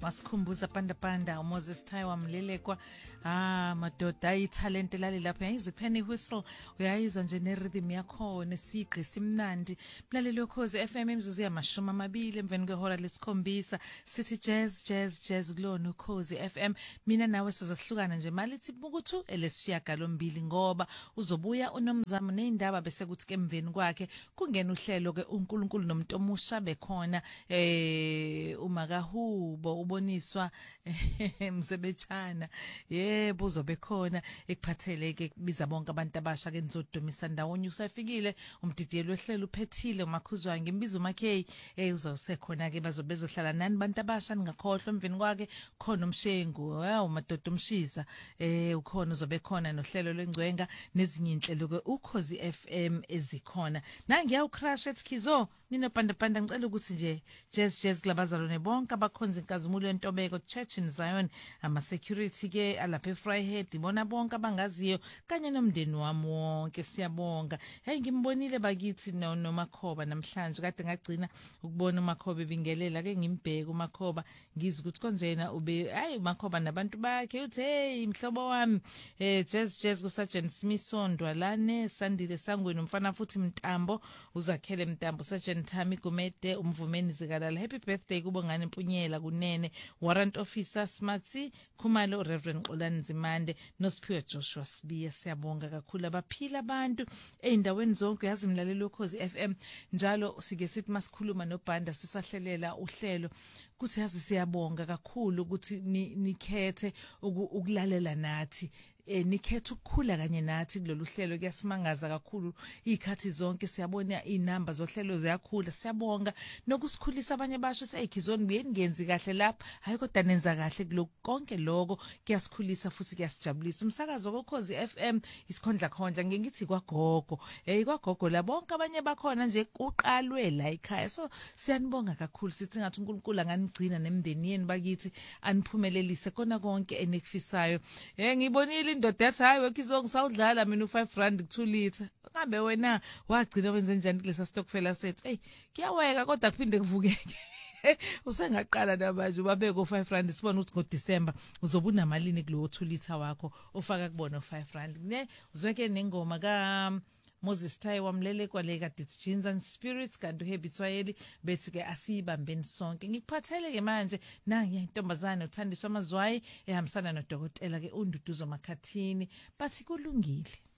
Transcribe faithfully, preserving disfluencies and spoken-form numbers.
Masikhumbuza panda panda uMoses Thai wamlelekwa ah madoda ayithalente lali lapha yayizwe penny whistle uyayizwa nje nerhythm yakho nesigqi simnandi mlaleli wokhozi F M imzuzu yamashumi amabili emveni kwehora lesikhombisa sithi jazz jazz jazz kulona ukhozi F M mina nawe sizasihlukana nje malithi bukuthu elesishiyaga lombili ngoba uzobuya unomzamo neindaba bese kuthi ke emveni kwakhe kungena uhlelo ke uNkulunkulu nomuntu omusha bekhona eh umakahubo uboniswa msebechana yebo uzobe khona ekuphatheleke kubiza bonke abantu abasha ke nizodumisa ndawonye usafikile umdidiyelo wehlelo uphethile umakhuzwa ngembizo umakhe eh uzosekhona ke bazobezohlala nani bantu abasha ningakhohlwa emveni kwake khona umshengu hawu madoda umshiza eh ukhona uzobe khona nohlelo lwengcwenga nezinye inhlelo ke ukhozi F M ezikhona na ngiyawucrash etkizo nina panda panda ngicela ukuthi nje jazz jazz labazalwane bonke abakhonza inkazimulo yentobeko Church in Zion ama security ke alapha eFryhead ibona bonke abangaziyo kanye nomndeni wami wonke siyabonga hey ngimbonile bakithi no nomakhoba namhlanje kade ngagcina ukubona umakhoba ebingelela ke ngimbheka umakhoba ngizi ukuthi konjena ube hayi umakhoba nabantu bakhe uthi hey mhlobo wami eh jazz jazz ku Sergeant Smith Sondwa lane Sandile Sangweni umfana futhi Mtambo uzakhele Mtambo Sergeant Thami Gumede umvumeni zikalala happy birthday kubo ngane Mpunyela kunene warrant officer Smarty Khumalo Reverend Xolani Zimande noSphiwe Joshua Sibiya siyabonga kakhulu abaphila abantu eindaweni zonke yazi mlalelo ukhozi F M njalo sike sithi masikhuluma noBhanda sisahlelela uhlelo kuthi yazi siyabonga kakhulu ukuthi nikhethe ukulalela nathi eh nikhethe ukukhula kanye nathi kulolu hlelo kuyasimangaza kakhulu ikhathi zonke siyabona inamba zohlelo ziyakhula siyabonga nokusikhulisa abanye basho ukuthi ekhizoni buyeni ngenzi kahle lapha hayi kodwa nenza kahle kuloko konke lokho kuyasikhulisa futhi kuyasijabulisa umsakazo kokhozi F M isikhondla khondla ngithi kwagogo eh kwagogo la bonke abanye bakhona nje kuqalwe la ekhaya so siyanibonga kakhulu sithi ngathi uNkulunkulu anganigcina nemndeni yeni bakithi aniphumelelise kona konke enikufisayo eh ngibonile indoda yathi hayi wekhizo ngisawudlala mina u5 rand ku2 liter ngabe wena wagcina wenze njani kulesa stokfela sethu hey kuyaweka kodwa kuphinde kuvukeke usengaqala nabanje ubabeke u5 rand sibona ukuthi ngoDecember uzoba unamalini kulo two liter wakho ufaka kubona u5 rand ne uzweke nengoma ka Moses Thai wamlele kwaleka dithi Jeans and Spirits kanti uHebitswayeli bethi ke asibambeni sonke ngikuphathele ke manje nangi intombazane uthandiswa amazwayi ehambisana nodokotela ke uNduduzo Makhathini bathi kulungile.